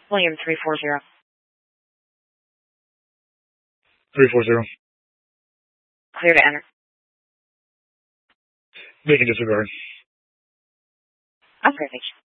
William 340. 340. Clear to enter. They can disregard. Okay, thank you.